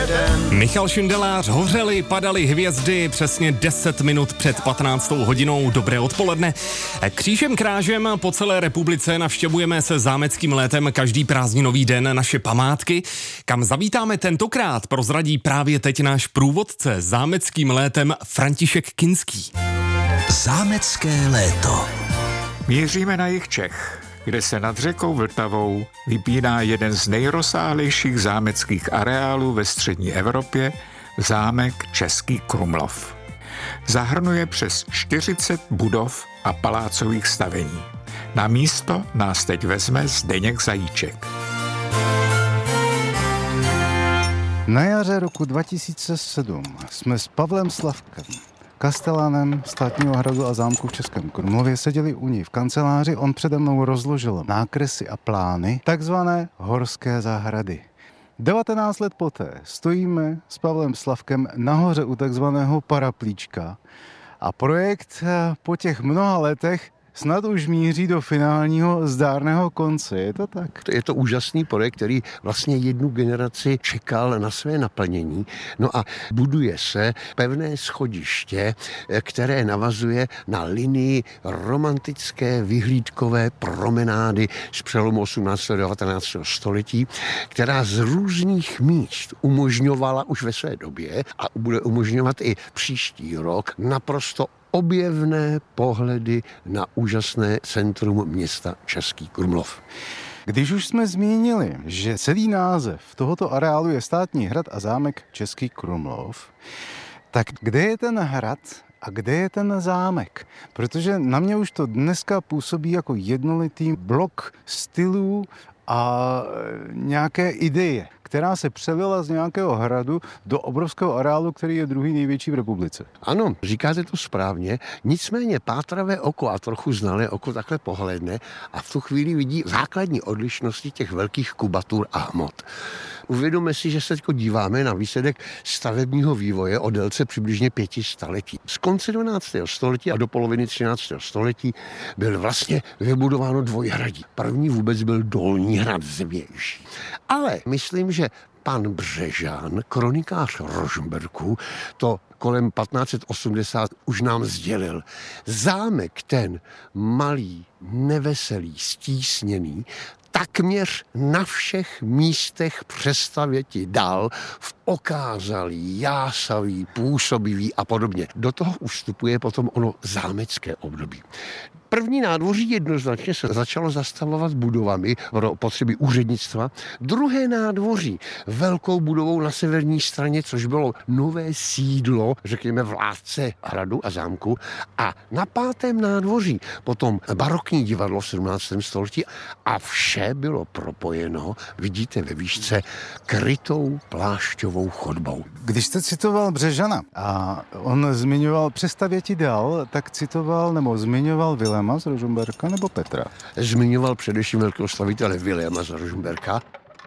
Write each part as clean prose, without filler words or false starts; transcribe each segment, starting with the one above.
Michal Šindelář, hořely, padaly hvězdy, přesně 10 minut před 15. hodinou. Dobré odpoledne. Křížem krážem po celé republice navštěvujeme se zámeckým létem každý prázdninový den naše památky. Kam zavítáme tentokrát, prozradí právě teď náš průvodce zámeckým létem František Kinský. Zámecké léto. Míříme na jih Čech, kde se nad řekou Vltavou vypíná jeden z nejrozsáhlejších zámeckých areálů ve střední Evropě, zámek Český Krumlov. Zahrnuje přes 40 budov a palácových stavení. Na místo nás teď vezme Zdeněk Zajíček. Na jaře roku 2007 jsme s Pavlem Slavkem, kastelánem Státního hradu a zámku v Českém Krumlově, seděli u něj v kanceláři. On přede mnou rozložil nákresy a plány takzvané horské zahrady. 19 let poté stojíme s Pavlem Slavkem nahoře u takzvaného Paraplíčka a projekt po těch mnoha letech snad už míří do finálního zdárného konce, je to tak? Je to úžasný projekt, který vlastně jednu generaci čekal na své naplnění. No a buduje se pevné schodiště, které navazuje na linii romantické vyhlídkové promenády z přelomu 18. a 19. století, která z různých míst umožňovala už ve své době a bude umožňovat i příští rok naprosto objevné pohledy na úžasné centrum města Český Krumlov. Když už jsme zmínili, že celý název tohoto areálu je Státní hrad a zámek Český Krumlov, tak kde je ten hrad a kde je ten zámek? Protože na mě už to dneska působí jako jednolitý blok stylů a nějaké ideje, která se přelila z nějakého hradu do obrovského areálu, který je druhý největší v republice. Ano, říkáte to správně, nicméně pátravé oko a trochu znalé oko takhle pohlédne a v tu chvíli vidí základní odlišnosti těch velkých kubatur a hmot. Uvědomme si, že se teď díváme na výsledek stavebního vývoje o délce přibližně 5 staletí. Z konce 12. století a do poloviny 13. století byl vlastně vybudováno dvojhradí. První vůbec byl Dolní hrad zvější. Ale myslím, že pan Břežan, kronikář Rožmberku, to kolem 1580 už nám sdělil. Zámek ten malý, neveselý, stísněný, takměř na všech místech přestavěti dal v okázalý, jásavý, působivý a podobně. Do toho už vstupuje potom ono zámecké období. První nádvoří jednoznačně se začalo zastavovat budovami pro potřeby úřednictva. Druhé nádvoří velkou budovou na severní straně, což bylo nové sídlo, řekněme, vládce hradu a zámku. A na 5. nádvoří potom barokní divadlo v 17. století a vše bylo propojeno, vidíte ve výšce, krytou plášťovou chodbou. Když jste citoval Břežana a on zmiňoval přestavěti dal, tak citoval nebo zmiňoval Viléma z Rožmberka nebo Petra? Zmiňoval především velkého slavitele Viléma z Rožmberka.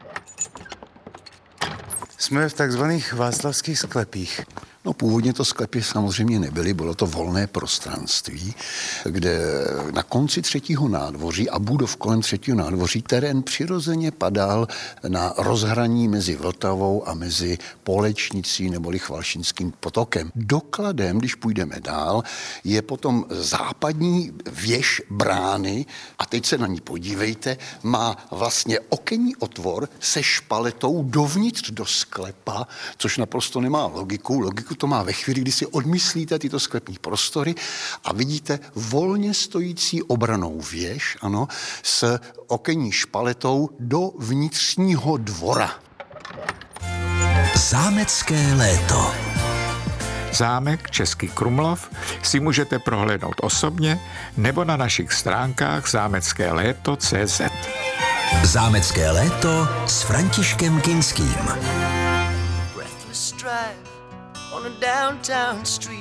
Jsme v takzvaných václavských sklepích. No, původně to sklepy samozřejmě nebyly, bylo to volné prostranství, kde na konci 3. nádvoří a budov kolem 3. nádvoří terén přirozeně padal na rozhraní mezi Vltavou a mezi Polečnicí neboli Chvalšinským potokem. Dokladem, když půjdeme dál, je potom západní věž brány a teď se na ní podívejte, má vlastně okenní otvor se špaletou dovnitř do sklepa, což naprosto nemá logiku to má ve chvíli, kdy si odmyslíte tyto sklepní prostory a vidíte volně stojící obranou věž, ano, s okenní špaletou do vnitřního dvora. Zámecké léto. Zámek Český Krumlov si můžete prohlédnout osobně nebo na našich stránkách zámeckéléto.cz. Zámecké léto s Františkem Kinským. On a downtown street